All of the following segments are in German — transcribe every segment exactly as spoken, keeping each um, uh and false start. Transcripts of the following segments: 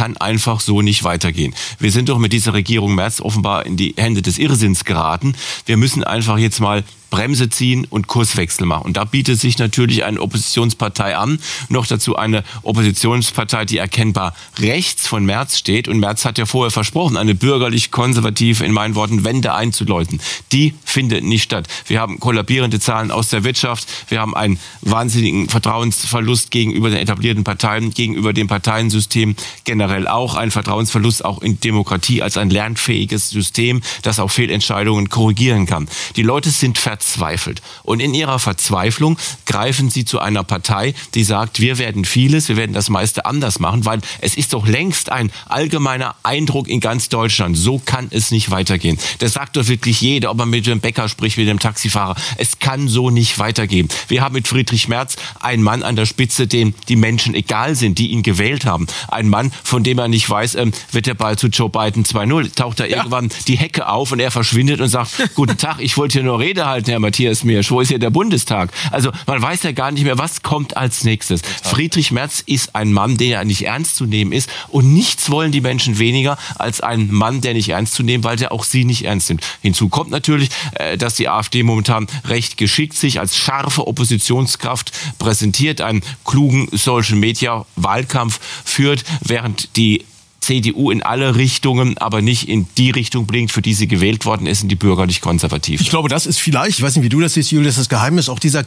kann einfach so nicht weitergehen. Wir sind doch mit dieser Regierung Merz offenbar in die Hände des Irrsinns geraten. Wir müssen einfach jetzt mal Bremse ziehen und Kurswechsel machen. Und da bietet sich natürlich eine Oppositionspartei an, noch dazu eine Oppositionspartei, die erkennbar rechts von Merz steht. Und Merz hat ja vorher versprochen, eine bürgerlich-konservative, in meinen Worten, Wende einzuläuten. Die findet nicht statt. Wir haben kollabierende Zahlen aus der Wirtschaft. Wir haben einen wahnsinnigen Vertrauensverlust gegenüber den etablierten Parteien, gegenüber dem Parteiensystem generell auch. Ein Vertrauensverlust auch in Demokratie als ein lernfähiges System, das auch Fehlentscheidungen korrigieren kann. Die Leute sind verzweifelt. Verzweifelt. Und in ihrer Verzweiflung greifen sie zu einer Partei, die sagt, wir werden vieles, wir werden das meiste anders machen, weil es ist doch längst ein allgemeiner Eindruck in ganz Deutschland. So kann es nicht weitergehen. Das sagt doch wirklich jeder, ob man mit dem Bäcker spricht, mit dem Taxifahrer. Es kann so nicht weitergehen. Wir haben mit Friedrich Merz einen Mann an der Spitze, dem die Menschen egal sind, die ihn gewählt haben. Ein Mann, von dem er nicht weiß, ähm, wird der Ball zu Joe Biden zwei null. Taucht da ja. irgendwann die Hecke auf und er verschwindet und sagt, guten Tag, ich wollte hier nur Rede halten, Herr Matthias Miersch, wo ist hier der Bundestag? Also man weiß ja gar nicht mehr, was kommt als nächstes. Friedrich Merz ist ein Mann, der nicht ernst zu nehmen ist und nichts wollen die Menschen weniger als ein Mann, der nicht ernst zu nehmen, weil der auch sie nicht ernst nimmt. Hinzu kommt natürlich, dass die AfD momentan recht geschickt sich als scharfe Oppositionskraft präsentiert, einen klugen Social-Media-Wahlkampf führt, während die C D U in alle Richtungen, aber nicht in die Richtung blinkt, für die sie gewählt worden ist, in die bürgerlich-konservative. Ich glaube, das ist vielleicht, ich weiß nicht, wie du das siehst, Julius, das Geheimnis auch dieser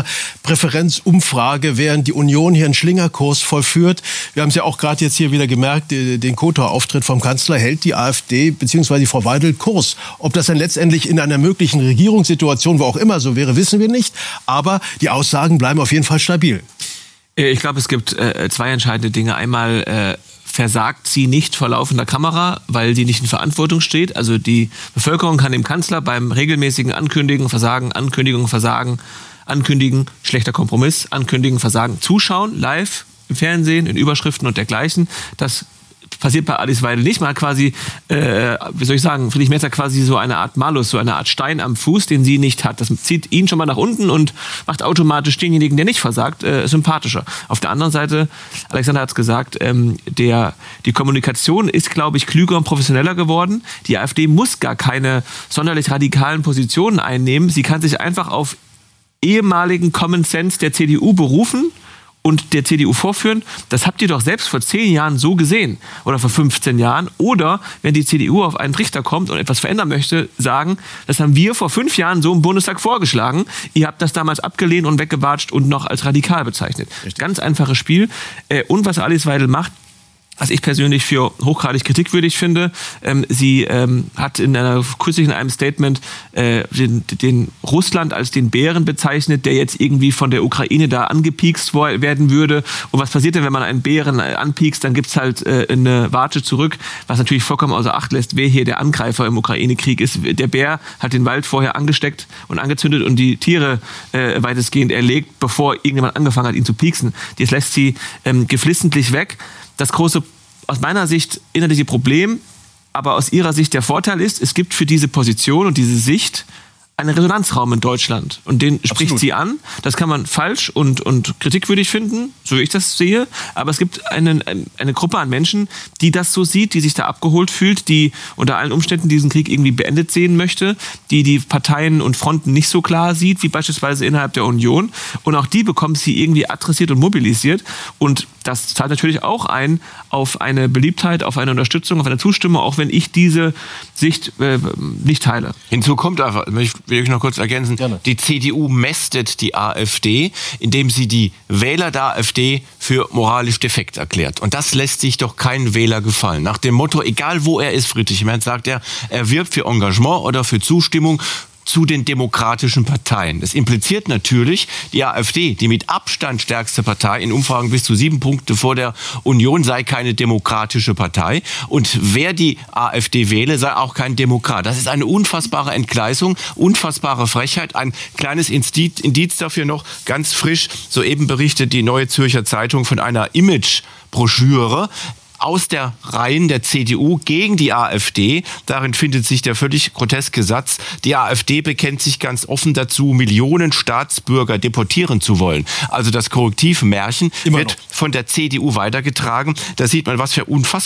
Kanzlerpräferenzumfrage, während die Union hier einen Schlingerkurs vollführt. Wir haben es ja auch gerade jetzt hier wieder gemerkt, den Kotor-Auftritt vom Kanzler hält die AfD bzw. die Frau Weidel Kurs. Ob das dann letztendlich in einer möglichen Regierungssituation, wo auch immer so wäre, wissen wir nicht. Aber die Aussagen bleiben auf jeden Fall stabil. Ich glaube, es gibt äh, zwei entscheidende Dinge. Einmal äh, versagt sie nicht vor laufender Kamera, weil sie nicht in Verantwortung steht. Also die Bevölkerung kann dem Kanzler beim regelmäßigen Ankündigen, Versagen, Ankündigung, Versagen, Ankündigen, schlechter Kompromiss, Ankündigen, Versagen, zuschauen, live im Fernsehen, in Überschriften und dergleichen. Das passiert bei Alice Weidel nicht. Man hat quasi, äh, wie soll ich sagen, Friedrich Merz hat quasi so eine Art Malus, so eine Art Stein am Fuß, den sie nicht hat. Das zieht ihn schon mal nach unten und macht automatisch denjenigen, der nicht versagt, äh, sympathischer. Auf der anderen Seite, Alexander hat es gesagt, ähm, der, die Kommunikation ist, glaube ich, klüger und professioneller geworden. Die AfD muss gar keine sonderlich radikalen Positionen einnehmen. Sie kann sich einfach auf ehemaligen Common Sense der C D U berufen und der C D U vorführen. Das habt ihr doch selbst vor zehn Jahren so gesehen oder vor fünfzehn Jahren. Oder wenn die C D U auf einen Trichter kommt und etwas verändern möchte, sagen, das haben wir vor fünf Jahren so im Bundestag vorgeschlagen. Ihr habt das damals abgelehnt und weggewatscht und noch als radikal bezeichnet. Richtig. Ganz einfaches Spiel. Und was Alice Weidel macht, was ich persönlich für hochgradig kritikwürdig finde. Ähm, sie ähm, hat in einer kürzlich in einem Statement äh, den, den Russland als den Bären bezeichnet, der jetzt irgendwie von der Ukraine da angepiekst werden würde. Und was passiert denn, wenn man einen Bären äh, anpiekst? Dann gibt's halt äh, eine Watsche zurück, was natürlich vollkommen außer Acht lässt, wer hier der Angreifer im Ukraine-Krieg ist. Der Bär hat den Wald vorher angesteckt und angezündet und die Tiere äh, weitestgehend erlegt, bevor irgendjemand angefangen hat, ihn zu pieksen. Das lässt sie ähm, geflissentlich weg. Das große, aus meiner Sicht, innerliche Problem, aber aus ihrer Sicht der Vorteil ist, es gibt für diese Position und diese Sicht einen Resonanzraum in Deutschland. Und den Absolut. Spricht sie an. Das kann man falsch und, und kritikwürdig finden, so wie ich das sehe. Aber es gibt einen, eine Gruppe an Menschen, die das so sieht, die sich da abgeholt fühlt, die unter allen Umständen diesen Krieg irgendwie beendet sehen möchte, die die Parteien und Fronten nicht so klar sieht, wie beispielsweise innerhalb der Union. Und auch die bekommt sie irgendwie adressiert und mobilisiert. Und das zahlt natürlich auch ein auf eine Beliebtheit, auf eine Unterstützung, auf eine Zustimmung, auch wenn ich diese Sicht äh, nicht teile. Hinzu kommt einfach, will ich noch kurz ergänzen, Gerne. Die C D U mästet die AfD, indem sie die Wähler der AfD für moralisch defekt erklärt. Und das lässt sich doch kein Wähler gefallen. Nach dem Motto, egal wo er ist, Friedrich Merz, sagt er, er wirbt für Engagement oder für Zustimmung zu den demokratischen Parteien. Das impliziert natürlich, die AfD, die mit Abstand stärkste Partei, in Umfragen bis zu sieben Punkte vor der Union, sei keine demokratische Partei. Und wer die AfD wähle, sei auch kein Demokrat. Das ist eine unfassbare Entgleisung, unfassbare Frechheit. Ein kleines Indiz dafür noch, ganz frisch, soeben berichtet die Neue Zürcher Zeitung von einer Image-Broschüre aus der Reihen der C D U gegen die AfD. Darin findet sich der völlig groteske Satz, die AfD bekennt sich ganz offen dazu, Millionen Staatsbürger deportieren zu wollen. Also das Korrektivmärchen wird von der C D U weitergetragen. Da sieht man, was für unfassbar